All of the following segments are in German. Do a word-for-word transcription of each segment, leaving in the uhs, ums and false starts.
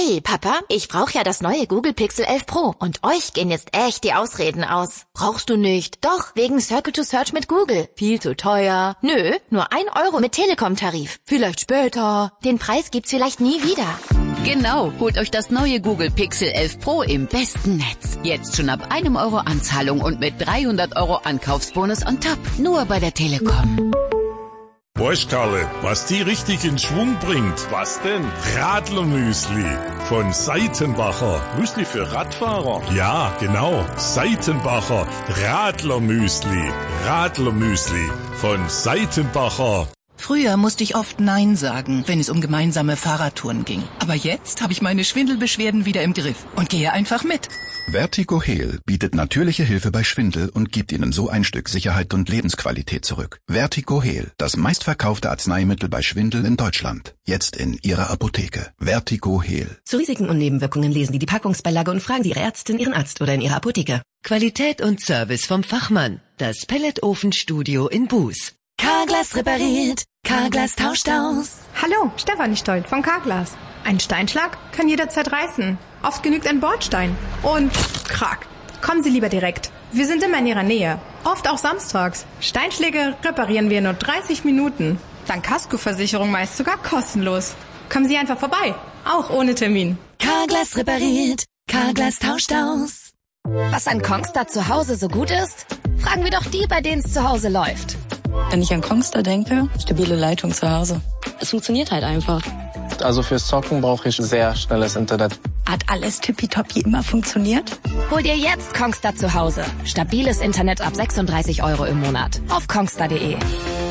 Hey, Papa, ich brauche ja das neue Google Pixel elf Pro und euch gehen jetzt echt die Ausreden aus. Brauchst du nicht? Doch, wegen Circle to Search mit Google. Viel zu teuer. Nö, nur ein Euro mit Telekom-Tarif. Vielleicht später. Den Preis gibt's vielleicht nie wieder. Genau, holt euch das neue Google Pixel elf Pro im besten Netz. Jetzt schon ab einem Euro Anzahlung und mit dreihundert Euro Ankaufsbonus on top. Nur bei der Telekom. Weißt, Karle, was die richtig in Schwung bringt? Was denn? Radlermüsli von Seitenbacher. Müsli für Radfahrer? Ja, genau. Seitenbacher Radlermüsli. Radlermüsli von Seitenbacher. Früher musste ich oft Nein sagen, wenn es um gemeinsame Fahrradtouren ging. Aber jetzt habe ich meine Schwindelbeschwerden wieder im Griff und gehe einfach mit. Vertigo-Heal bietet natürliche Hilfe bei Schwindel und gibt Ihnen so ein Stück Sicherheit und Lebensqualität zurück. Vertigo-Heal, das meistverkaufte Arzneimittel bei Schwindel in Deutschland. Jetzt in Ihrer Apotheke. Vertigo-Heal. Zu Risiken und Nebenwirkungen lesen Sie die Packungsbeilage und fragen Sie Ihre Ärztin, Ihren Arzt oder in Ihrer Apotheke. Qualität und Service vom Fachmann. Das Pelletofenstudio in Buß. Carglass repariert, Carglass tauscht aus. Hallo, Stefanie Stolt von Carglass. Ein Steinschlag kann jederzeit reißen. Oft genügt ein Bordstein. Und krack. Kommen Sie lieber direkt. Wir sind immer in Ihrer Nähe. Oft auch samstags. Steinschläge reparieren wir in nur dreißig Minuten. Dank Kaskoversicherung meist sogar kostenlos. Kommen Sie einfach vorbei. Auch ohne Termin. Carglass repariert, Carglass tauscht aus. Was an Kongstar zu Hause so gut ist? Fragen wir doch die, bei denen es zu Hause läuft. Wenn ich an Kongstar denke, stabile Leitung zu Hause. Es funktioniert halt einfach. Also fürs Zocken brauche ich sehr schnelles Internet. Hat alles tippitoppi immer funktioniert? Hol dir jetzt Kongstar zu Hause. Stabiles Internet ab sechsunddreißig Euro im Monat. Auf kongstar punkt de.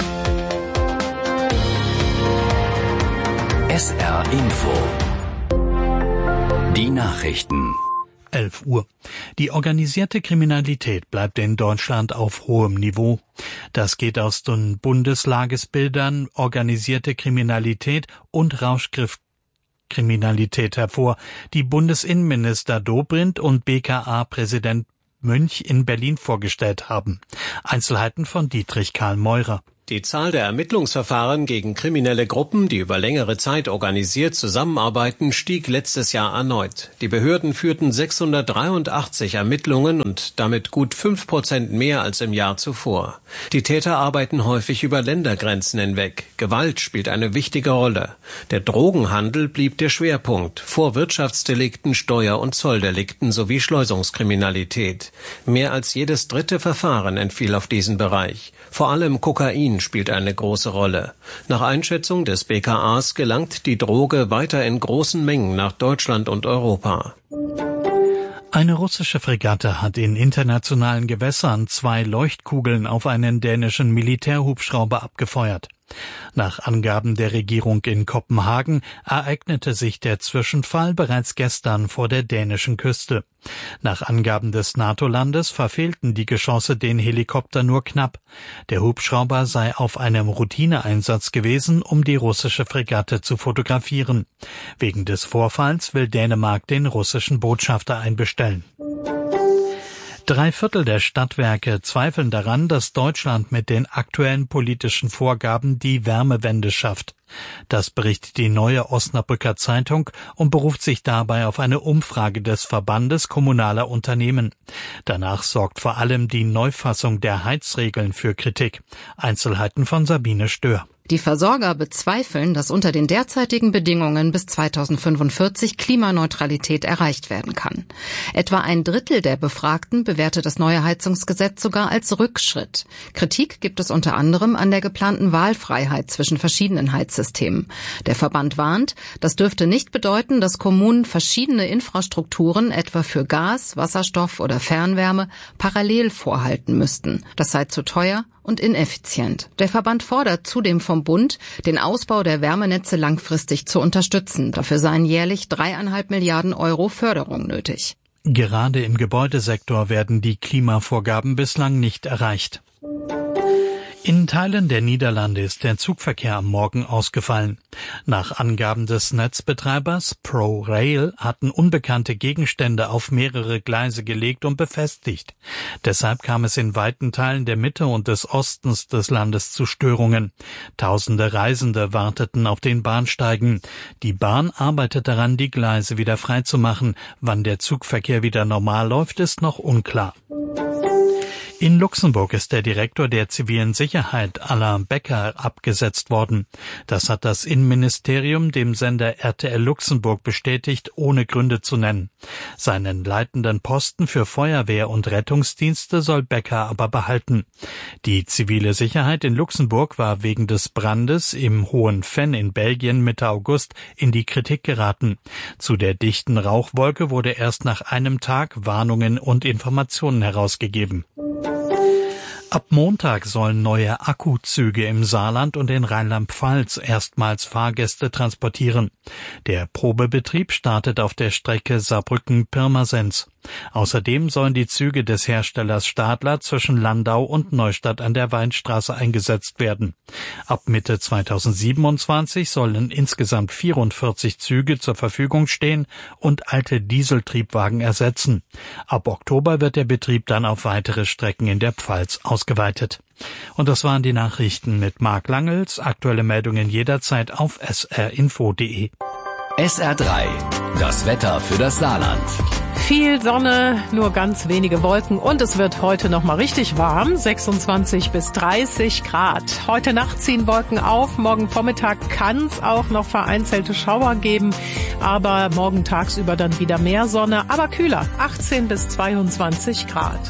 S R Info. Die Nachrichten. elf Uhr. Die organisierte Kriminalität bleibt in Deutschland auf hohem Niveau. Das geht aus den Bundeslagesbildern organisierte Kriminalität und Rauschgiftkriminalität hervor, die Bundesinnenminister Dobrindt und B K A-Präsident Münch in Berlin vorgestellt haben. Einzelheiten von Dietrich Karl Meurer. Die Zahl der Ermittlungsverfahren gegen kriminelle Gruppen, die über längere Zeit organisiert zusammenarbeiten, stieg letztes Jahr erneut. Die Behörden führten sechshundertdreiundachtzig Ermittlungen und damit gut fünf Prozent mehr als im Jahr zuvor. Die Täter arbeiten häufig über Ländergrenzen hinweg. Gewalt spielt eine wichtige Rolle. Der Drogenhandel blieb der Schwerpunkt, vor Wirtschaftsdelikten, Steuer- und Zolldelikten sowie Schleusungskriminalität. Mehr als jedes dritte Verfahren entfiel auf diesen Bereich. Vor allem Kokain spielt eine große Rolle. Nach Einschätzung des B K As gelangt die Droge weiter in großen Mengen nach Deutschland und Europa. Eine russische Fregatte hat in internationalen Gewässern zwei Leuchtkugeln auf einen dänischen Militärhubschrauber abgefeuert. Nach Angaben der Regierung in Kopenhagen ereignete sich der Zwischenfall bereits gestern vor der dänischen Küste. Nach Angaben des NATO-Landes verfehlten die Geschosse den Helikopter nur knapp. Der Hubschrauber sei auf einem Routineeinsatz gewesen, um die russische Fregatte zu fotografieren. Wegen des Vorfalls will Dänemark den russischen Botschafter einbestellen. Drei Viertel der Stadtwerke zweifeln daran, dass Deutschland mit den aktuellen politischen Vorgaben die Wärmewende schafft. Das berichtet die Neue Osnabrücker Zeitung und beruft sich dabei auf eine Umfrage des Verbandes kommunaler Unternehmen. Danach sorgt vor allem die Neufassung der Heizregeln für Kritik. Einzelheiten von Sabine Stör. Die Versorger bezweifeln, dass unter den derzeitigen Bedingungen bis zweitausendfünfundvierzig Klimaneutralität erreicht werden kann. Etwa ein Drittel der Befragten bewertet das neue Heizungsgesetz sogar als Rückschritt. Kritik gibt es unter anderem an der geplanten Wahlfreiheit zwischen verschiedenen Heizsystemen. Der Verband warnt, das dürfte nicht bedeuten, dass Kommunen verschiedene Infrastrukturen, etwa für Gas, Wasserstoff oder Fernwärme, parallel vorhalten müssten. Das sei zu teuer und ineffizient. Der Verband fordert zudem vom Bund, den Ausbau der Wärmenetze langfristig zu unterstützen. Dafür seien jährlich dreieinhalb Milliarden Euro Förderung nötig. Gerade im Gebäudesektor werden die Klimavorgaben bislang nicht erreicht. In Teilen der Niederlande ist der Zugverkehr am Morgen ausgefallen. Nach Angaben des Netzbetreibers ProRail hatten unbekannte Gegenstände auf mehrere Gleise gelegt und befestigt. Deshalb kam es in weiten Teilen der Mitte und des Ostens des Landes zu Störungen. Tausende Reisende warteten auf den Bahnsteigen. Die Bahn arbeitet daran, die Gleise wieder freizumachen. Wann der Zugverkehr wieder normal läuft, ist noch unklar. In Luxemburg ist der Direktor der zivilen Sicherheit, Alain Becker, abgesetzt worden. Das hat das Innenministerium dem Sender R T L Luxemburg bestätigt, ohne Gründe zu nennen. Seinen leitenden Posten für Feuerwehr und Rettungsdienste soll Becker aber behalten. Die zivile Sicherheit in Luxemburg war wegen des Brandes im Hohen Venn in Belgien Mitte August in die Kritik geraten. Zu der dichten Rauchwolke wurde erst nach einem Tag Warnungen und Informationen herausgegeben. Ab Montag sollen neue Akkuzüge im Saarland und in Rheinland-Pfalz erstmals Fahrgäste transportieren. Der Probebetrieb startet auf der Strecke Saarbrücken-Pirmasens. Außerdem sollen die Züge des Herstellers Stadler zwischen Landau und Neustadt an der Weinstraße eingesetzt werden. Ab Mitte zweitausendsiebenundzwanzig sollen insgesamt vierundvierzig Züge zur Verfügung stehen und alte Dieseltriebwagen ersetzen. Ab Oktober wird der Betrieb dann auf weitere Strecken in der Pfalz ausgeweitet. Und das waren die Nachrichten mit Marc Langels. Aktuelle Meldungen jederzeit auf s r info punkt d e. S R drei, das Wetter für das Saarland. Viel Sonne, nur ganz wenige Wolken und es wird heute noch mal richtig warm, sechsundzwanzig bis dreißig Grad. Heute Nacht ziehen Wolken auf, morgen Vormittag kann es auch noch vereinzelte Schauer geben, aber morgen tagsüber dann wieder mehr Sonne, aber kühler, achtzehn bis zweiundzwanzig Grad.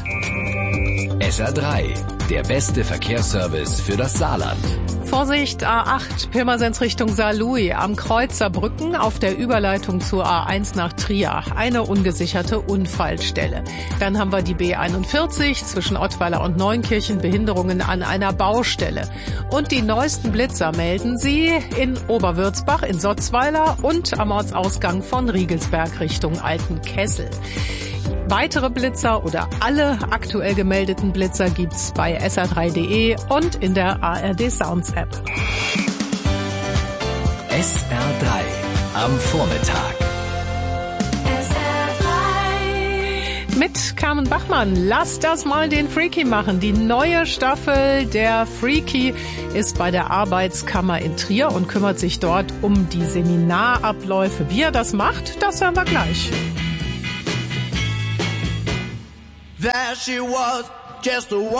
S R drei, der beste Verkehrsservice für das Saarland. Vorsicht, A acht, Pirmasens Richtung Saarlouis, am Kreuz Saarbrücken auf der Überleitung zur A eins nach Trier. Eine ungesicherte Unfallstelle. Dann haben wir die B einundvierzig zwischen Ottweiler und Neunkirchen, Behinderungen an einer Baustelle. Und die neuesten Blitzer melden sie in Oberwürzbach, in Sotzweiler und am Ortsausgang von Riegelsberg Richtung Altenkessel. Weitere Blitzer oder alle aktuell gemeldeten Blitzer gibt's bei S R drei punkt d e und in der A R D Sounds App. S R drei am Vormittag. S R drei Mit Carmen Bachmann. Lass das mal den Freaky machen. Die neue Staffel der Freaky ist bei der Arbeitskammer in Trier und kümmert sich dort um die Seminarabläufe. Wie er das macht, das hören wir gleich. There she was, just a